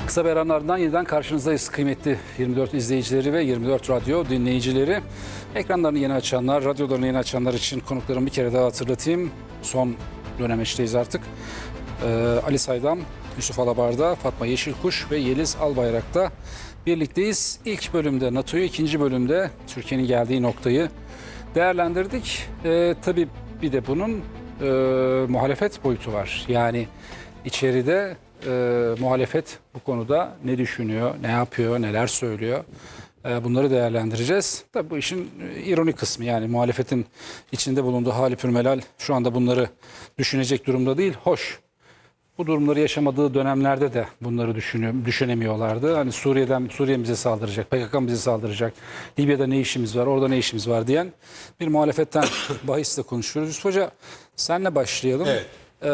Kısa bir aranın ardından yeniden karşınızdayız kıymetli 24 izleyicileri ve 24 radyo dinleyicileri. Ekranlarını yeni açanlar, radyolarını yeni açanlar için konuklarımı bir kere daha hatırlatayım. Son dönemeçteyiz artık. Ali Saydam, Yusuf Alabar'da, Fatma Yeşilkuş ve Yeliz Albayrak'ta birlikteyiz. İlk bölümde NATO'yu, ikinci bölümde Türkiye'nin geldiği noktayı değerlendirdik. Tabii bir de bunun muhalefet boyutu var. Yani içeride muhalefet bu konuda ne düşünüyor, ne yapıyor, neler söylüyor, bunları değerlendireceğiz. Tabii bu işin ironik kısmı, yani muhalefetin içinde bulunduğu hali pürmelal şu anda bunları düşünecek durumda değil. Hoş, bu durumları yaşamadığı dönemlerde de bunları düşünemiyorlardı. Hani Suriye bize saldıracak, PKK bize saldıracak, Libya'da ne işimiz var, orada ne işimiz var diyen bir muhalefetten bahisle konuşuyoruz. Yusuf Hoca, senle başlayalım. Evet.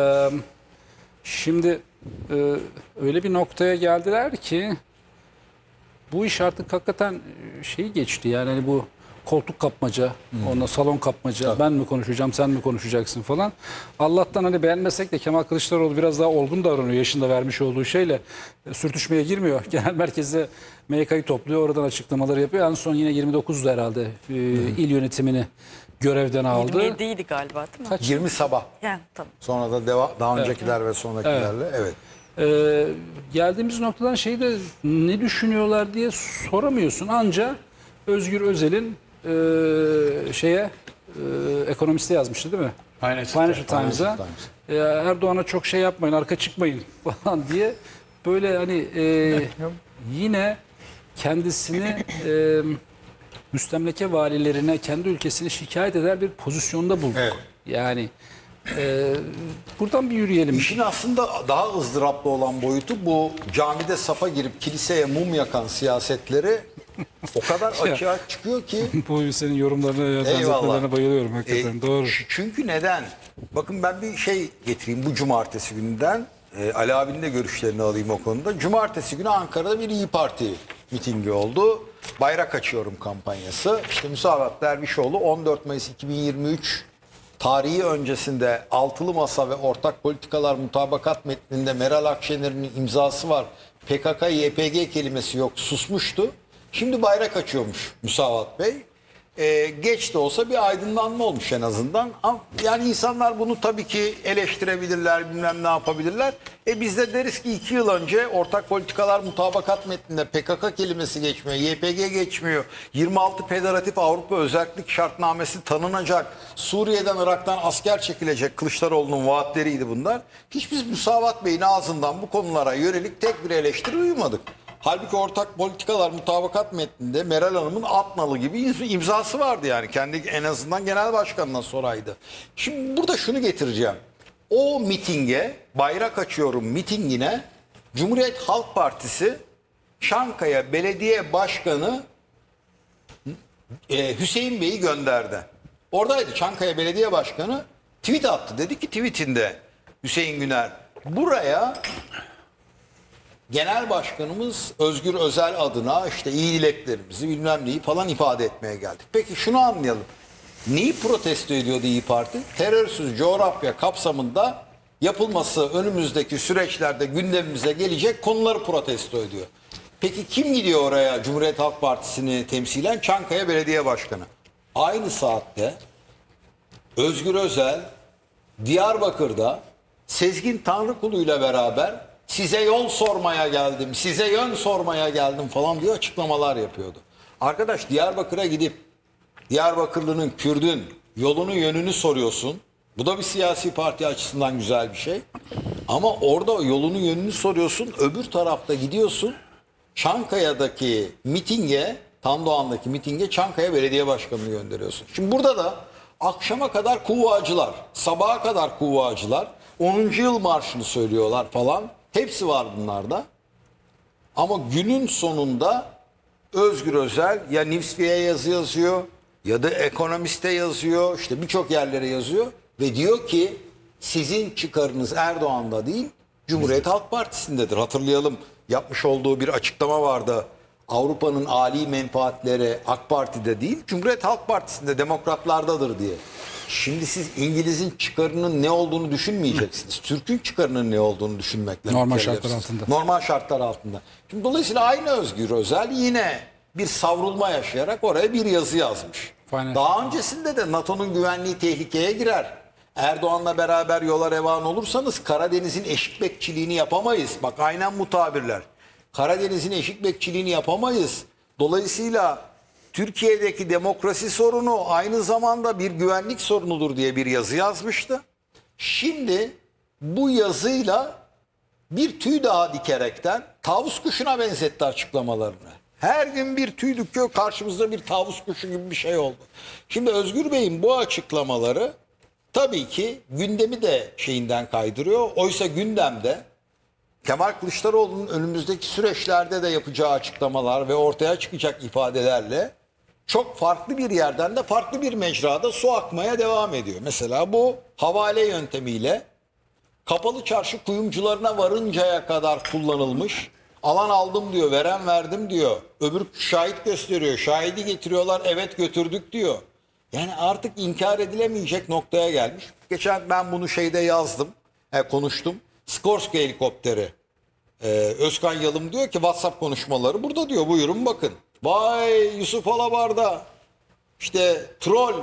Şimdi öyle bir noktaya geldiler ki bu iş artık hakikaten şeyi geçti. Yani hani bu koltuk kapmaca, onunla salon kapmaca, Tabii. ben mi konuşacağım, sen mi konuşacaksın falan. Allah'tan hani beğenmesek de Kemal Kılıçdaroğlu biraz daha olgun davranıyor. Yaşında vermiş olduğu şeyle sürtüşmeye girmiyor. Genel merkezde MYK'yı topluyor, oradan açıklamaları yapıyor. En son yine 29'du herhalde il yönetimini görevden aldı. 27 idi galiba, değil mi? Kaç? 20 sabah. Yani, tamam. Sonra da daha öncekiler ve sonrakilerle. Evet. Geldiğimiz noktadan şeyi de ne düşünüyorlar diye soramıyorsun. Anca Özgür Özel'in ekonomiste yazmıştı değil mi? Financial Times'a. Erdoğan'a çok şey yapmayın, arka çıkmayın falan diye böyle hani yine kendisini müstemleke valilerine, kendi ülkesini şikayet eder bir pozisyonda bulduk. Evet. Yani buradan bir yürüyelim. İşin aslında daha ızdıraplı olan boyutu bu camide safa girip kiliseye mum yakan siyasetleri o kadar açığa çıkıyor ki. Bu senin yorumlarına, benzetmelerine bayılıyorum hakikaten. Doğru. Çünkü neden? Bakın ben bir şey getireyim bu cumartesi gününden. Ali abinin de görüşlerini alayım o konuda. Cumartesi günü Ankara'da bir İYİ Parti mitingi oldu. Bayrak açıyorum kampanyası. İşte Müsavat Dervişoğlu 14 Mayıs 2023 tarihi öncesinde altılı masa ve ortak politikalar mutabakat metninde Meral Akşener'in imzası var. PKK, YPG kelimesi yok, susmuştu. Şimdi bayrak açıyormuş Müsavat Bey. Geç de olsa bir aydınlanma olmuş en azından. Ama yani insanlar bunu tabii ki eleştirebilirler, bilmem ne yapabilirler. Biz de deriz ki 2 yıl önce ortak politikalar mutabakat metninde PKK kelimesi geçmiyor, YPG geçmiyor. 26 Federatif Avrupa Özellik Şartnamesi tanınacak. Suriye'den, Irak'tan asker çekilecek. Kılıçdaroğlu'nun vaatleriydi bunlar. Hiç biz Müsavat Bey'in ağzından bu konulara yönelik tek bir eleştiri duymadık. Halbuki ortak politikalar mutabakat metninde Meral Hanım'ın at nalı gibi imzası vardı yani. Kendi en azından genel başkanından soraydı. Şimdi burada şunu getireceğim. O mitinge, bayrak açıyorum mitingine Cumhuriyet Halk Partisi Çankaya Belediye Başkanı Hüseyin Bey'i gönderdi. Oradaydı Çankaya Belediye Başkanı, tweet attı. Dedi ki tweetinde Hüseyin Güner, buraya Genel Başkanımız Özgür Özel adına işte iyi dileklerimizi bilmem neyi falan ifade etmeye geldik. Peki şunu anlayalım. Neyi protesto ediyordu İYİ Parti? Terörsüz coğrafya kapsamında yapılması önümüzdeki süreçlerde gündemimize gelecek konuları protesto ediyor. Peki kim gidiyor oraya Cumhuriyet Halk Partisi'ni temsilen? Çankaya Belediye Başkanı. Aynı saatte Özgür Özel Diyarbakır'da Sezgin Tanrıkulu ile beraber size yol sormaya geldim, size yön sormaya geldim falan diye açıklamalar yapıyordu. Arkadaş Diyarbakır'a gidip Diyarbakırlı'nın, Kürdün yolunu yönünü soruyorsun. Bu da bir siyasi parti açısından güzel bir şey. Ama orada yolunu yönünü soruyorsun. Öbür tarafta gidiyorsun Çankaya'daki mitinge, Tandoğan'daki mitinge Çankaya Belediye Başkanı'nı gönderiyorsun. Şimdi burada da akşama kadar kuvvacılar, sabaha kadar kuvvacılar 10. yıl marşını söylüyorlar falan. Hepsi var bunlarda. Ama günün sonunda Özgür Özel ya Newsweek'e yazı yazıyor ya da Ekonomist'e yazıyor. İşte birçok yerlere yazıyor ve diyor ki sizin çıkarınız Erdoğan'da değil Cumhuriyet Halk Partisi'ndedir. Hatırlayalım, yapmış olduğu bir açıklama vardı. Avrupa'nın âli menfaatleri AK Parti'de değil, Cumhuriyet Halk Partisi'nde, demokratlardadır diye. Şimdi siz İngiliz'in çıkarının ne olduğunu düşünmeyeceksiniz. Türk'ün çıkarının ne olduğunu düşünmekle Normal mükellefsiniz. şartlar altında. Normal şartlar altında. Şimdi dolayısıyla aynı Özgür Özel yine bir savrulma yaşayarak oraya bir yazı yazmış. Aynen. Daha öncesinde de NATO'nun güvenliği tehlikeye girer. Erdoğan'la beraber yola revan olursanız Karadeniz'in eşik bekçiliğini yapamayız. Bak aynen bu tabirler. Karadeniz'in eşik bekçiliğini yapamayız. Dolayısıyla Türkiye'deki demokrasi sorunu aynı zamanda bir güvenlik sorunudur diye bir yazı yazmıştı. Şimdi bu yazıyla bir tüy daha dikerekten tavus kuşuna benzetti açıklamalarını. Her gün bir tüy dikiyor, karşımızda bir tavus kuşu gibi bir şey oldu. Şimdi Özgür Bey'in bu açıklamaları tabii ki gündemi de şeyinden kaydırıyor. Oysa gündemde Kemal Kılıçdaroğlu'nun önümüzdeki süreçlerde de yapacağı açıklamalar ve ortaya çıkacak ifadelerle çok farklı bir yerden de farklı bir mecrada su akmaya devam ediyor. Mesela bu havale yöntemiyle kapalı çarşı kuyumcularına varıncaya kadar kullanılmış. Alan aldım diyor, veren verdim diyor. Öbür şahit gösteriyor, şahidi getiriyorlar, evet götürdük diyor. Yani artık inkar edilemeyecek noktaya gelmiş. Geçen ben bunu şeyde yazdım, konuştum. Skorsky helikopteri. Özkan Yalım diyor ki WhatsApp konuşmaları burada diyor, buyurun bakın. Vay Yusuf Alabar'da işte troll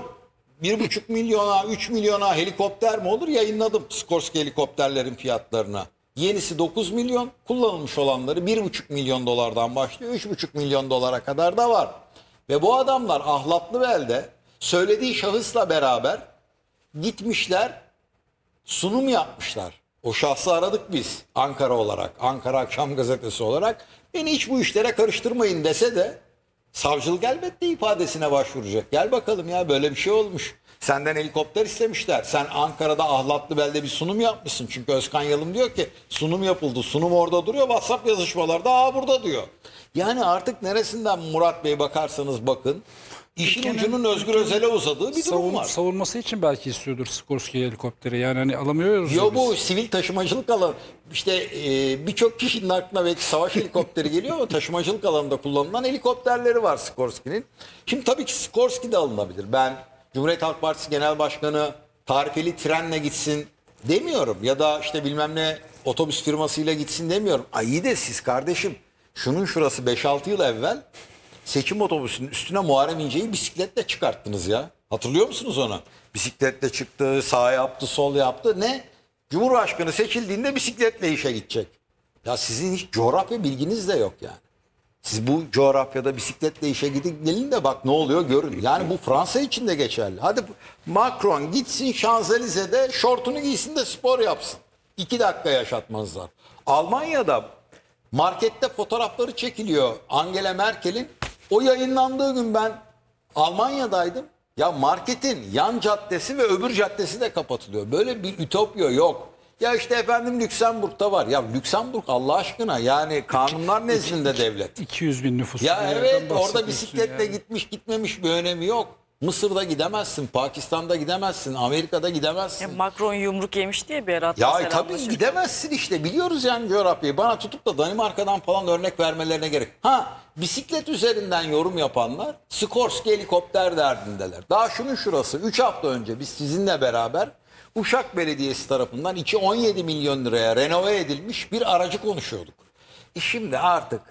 1,5 milyona 3 milyona helikopter mi olur, yayınladım Skorsky helikopterlerin fiyatlarına. Yenisi 9 milyon, kullanılmış olanları 1,5 milyon dolardan başlıyor, 3,5 milyon dolara kadar da var. Ve bu adamlar ahlatlı belde söylediği şahısla beraber gitmişler, sunum yapmışlar. O şahsı aradık biz Ankara olarak, Ankara Akşam Gazetesi olarak. Beni hiç bu işlere karıştırmayın dese de savcılık elbette ifadesine başvuracak. Gel bakalım ya, böyle bir şey olmuş. Senden helikopter istemişler. Sen Ankara'da Ahlatlıbel'de bir sunum yapmışsın. Çünkü Özkan Yalım diyor ki sunum yapıldı. Sunum orada duruyor. WhatsApp yazışmalarda burada diyor. Yani artık neresinden Murat Bey bakarsanız bakın, İşin ucunun Özgür Özel'e uzadığı bir durum var. Savunması için belki istiyordur Skorsky helikopteri. Yani hani alamıyoruz. Yo, bu sivil taşımacılık alanı. İşte birçok kişinin aklına belki savaş helikopteri geliyor ama taşımacılık alanında kullanılan helikopterleri var Skorsky'nin. Şimdi tabii ki Skorsky de alınabilir. Ben Cumhuriyet Halk Partisi Genel Başkanı tarifeli trenle gitsin demiyorum. Ya da işte bilmem ne otobüs firmasıyla gitsin demiyorum. Ay iyi de siz kardeşim, şunun şurası 5-6 yıl evvel seçim otobüsünün üstüne Muharrem İnce'yi bisikletle çıkarttınız ya. Hatırlıyor musunuz onu? Bisikletle çıktı, sağ yaptı, sol yaptı. Ne? Cumhurbaşkanı seçildiğinde bisikletle işe gidecek. Ya sizin hiç coğrafya bilginiz de yok yani. Siz bu coğrafyada bisikletle işe gidin, gelin de bak ne oluyor görün. Yani bu Fransa için de geçerli. Hadi Macron gitsin Şanzelize'de şortunu giysin de spor yapsın. 2 dakika yaşatmazlar. Almanya'da markette fotoğrafları çekiliyor Angela Merkel'in. O yayınlandığı gün ben Almanya'daydım. Ya marketin yan caddesi ve öbür caddesi de kapatılıyor. Böyle bir ütopya yok. Ya işte efendim Lüksemburg'da var. Ya Lüksemburg Allah aşkına, yani kanunlar nezdinde devlet. 200 bin nüfus. Ya evet, orada bisikletle gitmiş gitmemiş bir önemi yok. Mısır'da gidemezsin, Pakistan'da gidemezsin, Amerika'da gidemezsin. Macron yumruk yemiş diye bir ara Ya tabii gidemezsin işte, biliyoruz yani coğrafyayı. Bana tutup da Danimarka'dan falan örnek vermelerine gerek. Bisiklet üzerinden yorum yapanlar Skorsky helikopter derdindeler. Daha şunun şurası 3 hafta önce biz sizinle beraber Uşak Belediyesi tarafından içi 17 milyon liraya renove edilmiş bir aracı konuşuyorduk. Şimdi artık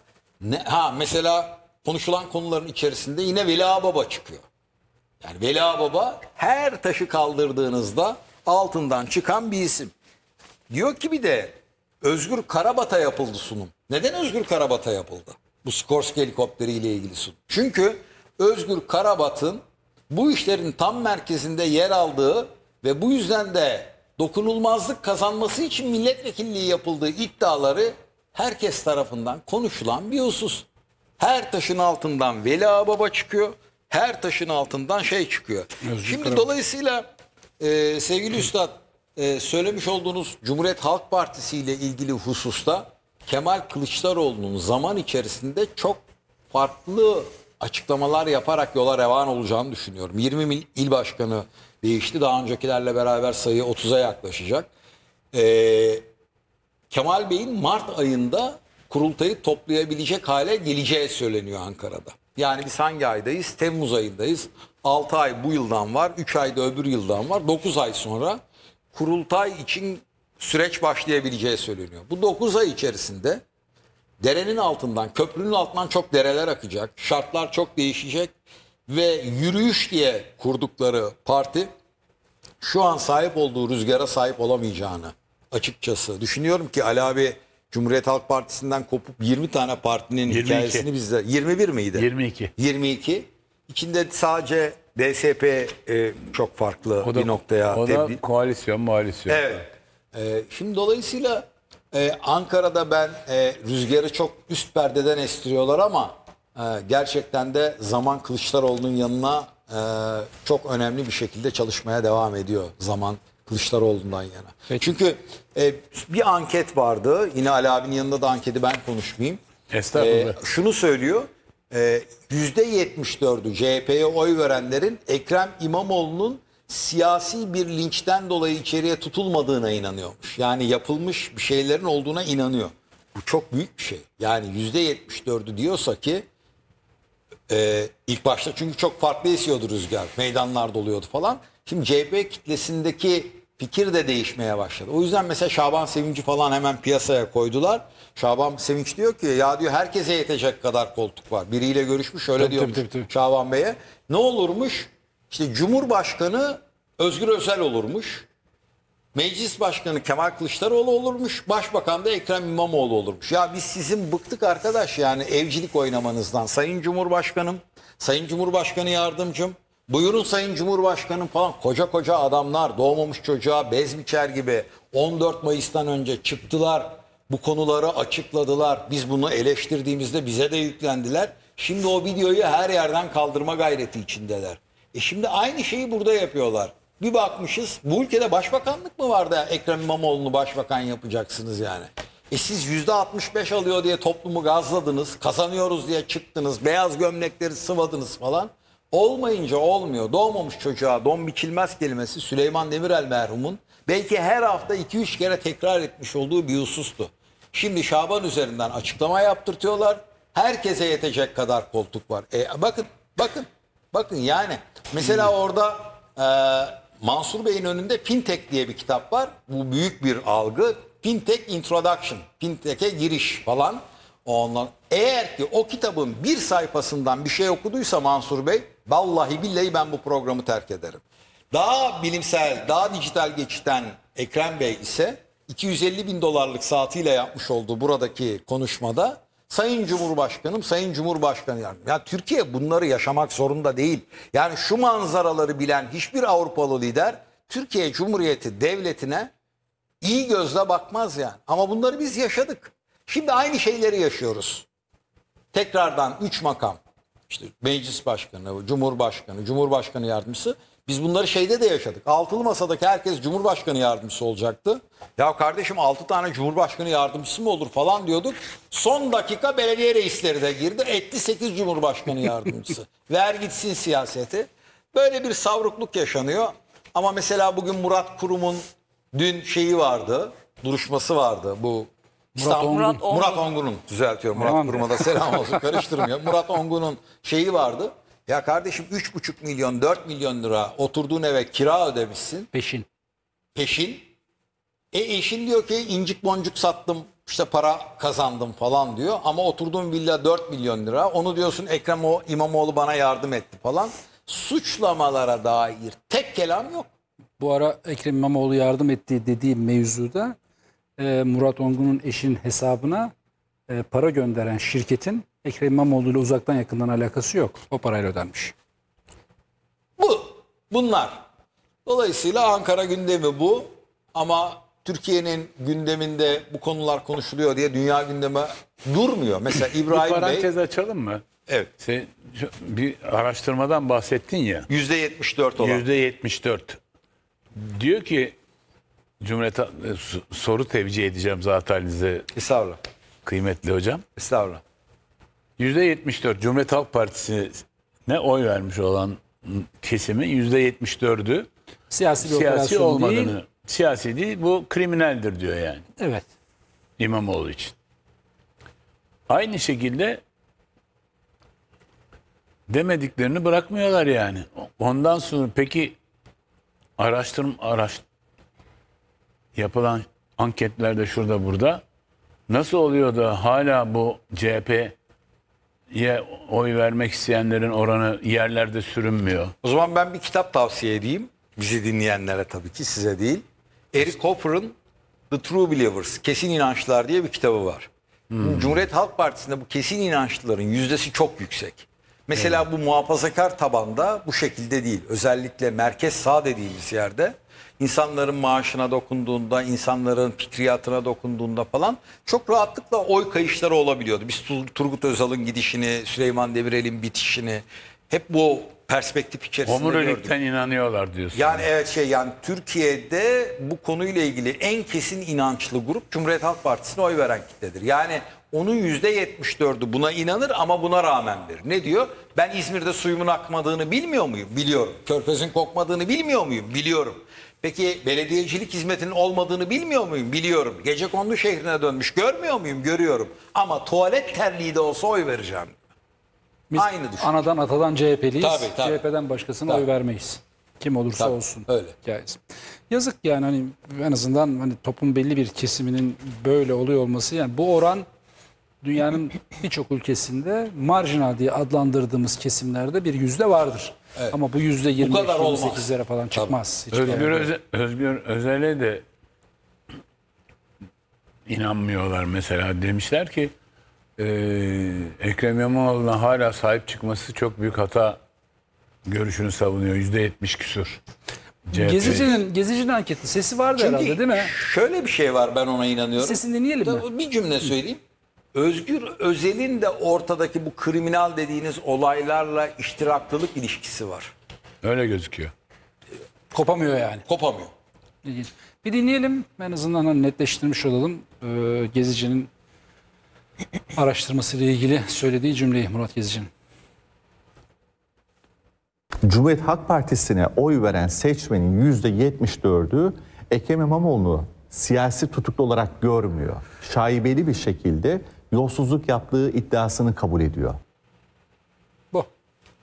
mesela konuşulan konuların içerisinde yine Veli Ağababa çıkıyor. Yani Veli Ağababa her taşı kaldırdığınızda altından çıkan bir isim. Diyor ki bir de Özgür Karabat'a yapıldı sunum. Neden Özgür Karabat'a yapıldı? Bu Skorsky helikopteriyle ilgili sunum. Çünkü Özgür Karabat'ın bu işlerin tam merkezinde yer aldığı ve bu yüzden de dokunulmazlık kazanması için milletvekilliği yapıldığı iddiaları herkes tarafından konuşulan bir husus. Her taşın altından Veli Ağababa çıkıyor. Her taşın altından şey çıkıyor. Şimdi dolayısıyla sevgili Üstad, söylemiş olduğunuz Cumhuriyet Halk Partisi ile ilgili hususta Kemal Kılıçdaroğlu'nun zaman içerisinde çok farklı açıklamalar yaparak yola revan olacağını düşünüyorum. 20 il başkanı değişti. Daha öncekilerle beraber sayı 30'a yaklaşacak. Kemal Bey'in Mart ayında kurultayı toplayabilecek hale geleceği söyleniyor Ankara'da. Yani biz hangi aydayız? Temmuz ayındayız. 6 ay bu yıldan var, 3 ay da öbür yıldan var. 9 ay sonra kurultay için süreç başlayabileceği söyleniyor. Bu 9 ay içerisinde derenin altından, köprünün altından çok dereler akacak. Şartlar çok değişecek ve yürüyüş diye kurdukları parti şu an sahip olduğu rüzgara sahip olamayacağını açıkçası düşünüyorum ki Ali abi Cumhuriyet Halk Partisi'nden kopup 20 tane partinin 22. hikayesini bizde 21 miydi? 22. 22. İçinde sadece DSP çok farklı O da, bir noktaya o da koalisyon. Evet. Şimdi dolayısıyla Ankara'da ben rüzgarı çok üst perdeden estiriyorlar ama gerçekten de zaman Kılıçdaroğlu'nun yanına çok önemli bir şekilde çalışmaya devam ediyor zaman Kılıçdaroğlu'ndan yana. Peki. Çünkü bir anket vardı. Yine Ali abinin yanında da anketi ben konuşmayayım. Estağfurullah. Şunu söylüyor. %74'ü CHP'ye oy verenlerin Ekrem İmamoğlu'nun siyasi bir linçten dolayı içeriye tutulmadığına inanıyormuş. Yani yapılmış bir şeylerin olduğuna inanıyor. Bu çok büyük bir şey. Yani %74'ü diyorsa ki ilk başta çünkü çok farklı esiyordu rüzgar. Meydanlar doluyordu falan. Şimdi CHP kitlesindeki fikir de değişmeye başladı. O yüzden mesela Şaban Sevinç'i falan hemen piyasaya koydular. Şaban Sevinç diyor ki ya diyor herkese yetecek kadar koltuk var. Biriyle görüşmüş öyle Tabii, diyormuş tabii. Şaban Bey'e. Ne olurmuş? İşte Cumhurbaşkanı Özgür Özel olurmuş. Meclis Başkanı Kemal Kılıçdaroğlu olurmuş. Başbakan da Ekrem İmamoğlu olurmuş. Ya biz sizin bıktık arkadaş yani evcilik oynamanızdan. Sayın Cumhurbaşkanım, Sayın Cumhurbaşkanı Yardımcım, buyurun Sayın Cumhurbaşkanım falan. Koca koca adamlar doğmamış çocuğa bez biçer gibi 14 Mayıs'tan önce çıktılar. Bu konuları açıkladılar. Biz bunu eleştirdiğimizde bize de yüklendiler. Şimdi o videoyu her yerden kaldırma gayreti içindeler. Şimdi aynı şeyi burada yapıyorlar. Bir bakmışız bu ülkede başbakanlık mı var da Ekrem İmamoğlu'nu başbakan yapacaksınız yani. Siz %65 alıyor diye toplumu gazladınız, kazanıyoruz diye çıktınız, beyaz gömlekleri sıvadınız falan. Olmayınca olmuyor. Doğmamış çocuğa don biçilmez kelimesi Süleyman Demirel merhumun belki her hafta 2-3 kere tekrar etmiş olduğu bir husustu. Şimdi Şaban üzerinden açıklama yaptırtıyorlar. Herkese yetecek kadar koltuk var. Bakın yani mesela orada Mansur Bey'in önünde Fintech diye bir kitap var. Bu büyük bir algı. Fintech Introduction. Fintech'e giriş falan. Eğer ki o kitabın bir sayfasından bir şey okuduysa Mansur Bey vallahi billahi ben bu programı terk ederim. Daha bilimsel, daha dijital geçitten Ekrem Bey ise 250 bin dolarlık saatiyle yapmış olduğu buradaki konuşmada Sayın Cumhurbaşkanım, Sayın Cumhurbaşkanı yani. Ya Türkiye bunları yaşamak zorunda değil. Yani şu manzaraları bilen hiçbir Avrupalı lider Türkiye Cumhuriyeti Devleti'ne iyi gözle bakmaz yani. Ama bunları biz yaşadık. Şimdi aynı şeyleri yaşıyoruz. Tekrardan 3 makam. İşte meclis başkanı, cumhurbaşkanı, cumhurbaşkanı yardımcısı. Biz bunları şeyde de yaşadık. Altılı masadaki herkes cumhurbaşkanı yardımcısı olacaktı. Ya kardeşim 6 tane cumhurbaşkanı yardımcısı mı olur falan diyorduk. Son dakika belediye reisleri de girdi. Etti 8 cumhurbaşkanı yardımcısı. Ver gitsin siyaseti. Böyle bir savrukluk yaşanıyor. Ama mesela bugün Murat Kurum'un dün şeyi vardı. Duruşması vardı. Bu Murat Ongun'un düzeltiyorum. Murat Tamam. Kurum'a da selam olsun karıştırmıyor. Murat Ongun'un şeyi vardı. Ya kardeşim 3,5 milyon 4 milyon lira oturduğun eve kira ödemişsin. Peşin. Eşin diyor ki incik boncuk sattım işte para kazandım falan diyor. Ama oturduğun villa 4 milyon lira. Onu diyorsun Ekrem İmamoğlu bana yardım etti falan. Suçlamalara dair tek kelam yok. Bu ara Ekrem İmamoğlu yardım ettiği dediği mevzuda Murat Ongun'un eşinin hesabına para gönderen şirketin Ekrem İmamoğlu ile uzaktan yakından alakası yok. O parayla ödenmiş. Bunlar. Dolayısıyla Ankara gündemi bu. Ama Türkiye'nin gündeminde bu konular konuşuluyor diye dünya gündemi durmuyor. Mesela Bir İbrahim Bey parantez açalım mı? evet Sen bir araştırmadan bahsettin ya. %74 olan. %74. Diyor ki Cumhuriyet soru tevcih edeceğim zaten halinize Estağfurullah. kıymetli hocam. Estağfurullah. %74 Cumhuriyet Halk Partisi'ne oy vermiş olan kesimin %74'ü Siyasi bir siyasi operasyon olmadığını, değil. siyasi değil bu kriminaldir diyor yani Evet. İmamoğlu için. Aynı şekilde demediklerini bırakmıyorlar yani. Ondan sonra peki yapılan anketlerde şurada burada nasıl oluyor da hala bu CHP'ye oy vermek isteyenlerin oranı yerlerde sürünmüyor? O zaman ben bir kitap tavsiye edeyim. Bizi dinleyenlere, tabii ki size değil. Eric Hoffer'ın The True Believers, Kesin İnançlılar diye bir kitabı var. Cumhuriyet Halk Partisi'nde bu kesin inançlıların yüzdesi çok yüksek. Mesela bu muhafazakar tabanda bu şekilde değil. Özellikle merkez sağ dediğimiz yerde insanların maaşına dokunduğunda, insanların fikriyatına dokunduğunda falan çok rahatlıkla oy kayışları olabiliyordu. Biz Turgut Özal'ın gidişini, Süleyman Demirel'in bitişini hep bu perspektif içerisinde gördük. Omurilikten inanıyorlar diyorsun. Yani evet yani Türkiye'de bu konuyla ilgili en kesin inançlı grup Cumhuriyet Halk Partisi'ne oy veren kitledir. Yani onun %74'ü buna inanır ama buna rağmen verir. Ne diyor? Ben İzmir'de suyumun akmadığını bilmiyor muyum? Biliyorum. Körfez'in kokmadığını bilmiyor muyum? Biliyorum. Peki belediyecilik hizmetinin olmadığını bilmiyor muyum? Biliyorum. Gecekondu şehrine dönmüş görmüyor muyum? Görüyorum. Ama tuvalet terliği de olsa oy vereceğim. Biz Aynı düşün. anadan atadan CHP'liyiz. Tabii. CHP'den başkasına Tabii. oy vermeyiz. Kim olursa Tabii, olsun. öyle. Caiz. Yazık yani, hani en azından hani toplumun belli bir kesiminin böyle oluyor olması, yani bu oran dünyanın birçok ülkesinde marjinal diye adlandırdığımız kesimlerde bir yüzde vardır. Evet. Ama bu yüzde Bu kadar olmaz. 28'lere falan çıkmaz. Hiçbir yerde. Özgür Özel'e de inanmıyorlar mesela. Demişler ki Ekrem İmamoğlu'na hala sahip çıkması çok büyük hata görüşünü savunuyor. %70 küsur. CHP. Gezici'nin anketi sesi vardı Çünkü herhalde, değil mi? şöyle bir şey var, ben ona inanıyorum. Sesini dinleyelim mi? Bir cümle söyleyeyim. Özgür Özel'in de ortadaki bu kriminal dediğiniz olaylarla iştiraklılık ilişkisi var. Öyle gözüküyor. Kopamıyor yani. Kopamıyor. İlginç. Bir dinleyelim. En azından hani netleştirmiş olalım. Gezici'nin araştırmasıyla ilgili söylediği cümleyi, Murat Gezici'nin. Cumhuriyet Halk Partisi'ne oy veren seçmenin %74'ü Ekrem İmamoğlu'nu siyasi tutuklu olarak görmüyor. Şaibeli bir şekilde yolsuzluk yaptığı iddiasını kabul ediyor.